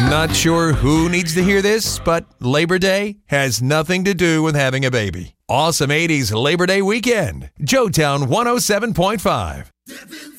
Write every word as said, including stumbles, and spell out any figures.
Not sure who needs to hear this, but Labor Day has nothing to do with having a baby. Awesome eighties Labor Day weekend. Joetown one oh seven point five.